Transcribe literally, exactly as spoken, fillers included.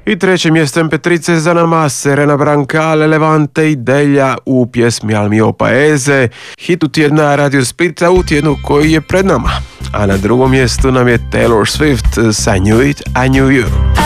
I trećim mjestem Petrice za nama Serena Brancale Levante i Delja u pjesmi Al mio paese, hit u tjedna Radio Splita u tjednu koji je pred nama. A na drugom mjestu nam je Taylor Swift sa Knew It, I Knew You.